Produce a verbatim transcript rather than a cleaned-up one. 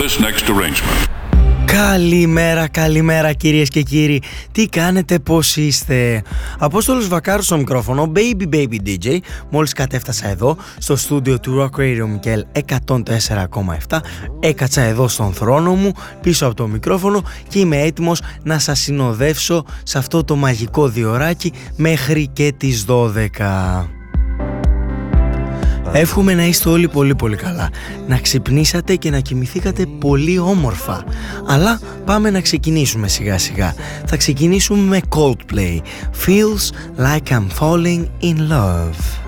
this next arrangement. Καλημέρα, καλημέρα κυρίες και κύριοι. Τι κάνετε, πώς είστε? Απόστολος Βακάρος στο μικρόφωνο, Baby Baby ντι τζέι. Μόλις κατέφτασα εδώ στο στούντιο του Rock Radio Mikkel εκατόν τέσσερα κόμμα επτά. Έκατσα εδώ στον θρόνο μου πίσω από το μικρόφωνο και είμαι έτοιμος να σας συνοδεύσω σε αυτό το μαγικό διωράκι μέχρι και τις δώδεκα. Εύχομαι να είστε όλοι πολύ πολύ καλά, να ξυπνήσατε και να κοιμηθήκατε πολύ όμορφα. Αλλά πάμε να ξεκινήσουμε σιγά σιγά. Θα ξεκινήσουμε με Coldplay, Feels Like I'm Falling in Love.